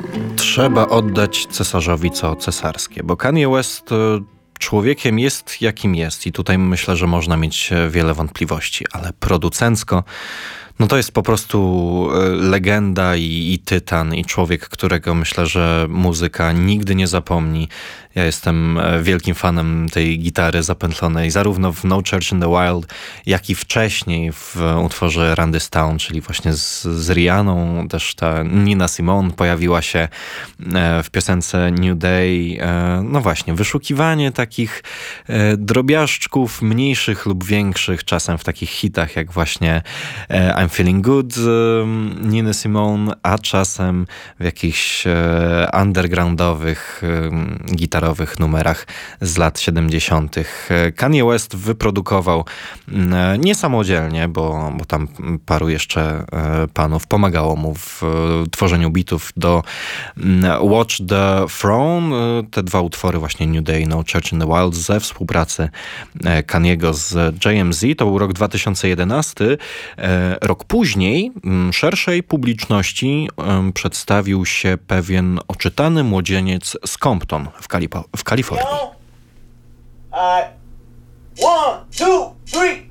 Trzeba oddać cesarzowi co cesarskie, bo Kanye West człowiekiem jest jakim jest i tutaj myślę, że można mieć wiele wątpliwości, ale producencko no to jest po prostu legenda i tytan i człowiek, którego myślę, że muzyka nigdy nie zapomni. Ja jestem wielkim fanem tej gitary zapętlonej zarówno w No Church in the Wild, jak i wcześniej w utworze Run This Town, czyli właśnie z Rihanną. Też ta Nina Simone pojawiła się w piosence New Day. No właśnie, wyszukiwanie takich drobiażdżków, mniejszych lub większych, czasem w takich hitach jak właśnie I'm Feeling Good Nina Simone, a czasem w jakichś undergroundowych gitarowych numerach z lat 70. Kanye West wyprodukował niesamodzielnie, bo tam paru jeszcze panów pomagało mu w tworzeniu bitów do Watch the Throne. Te dwa utwory właśnie New Day, No Church in the Wild ze współpracy Kaniego z JMZ. To był rok 2011. Rok później szerszej publiczności przedstawił się pewien oczytany młodzieniec z Compton w Kalifornii. 1, 2, 3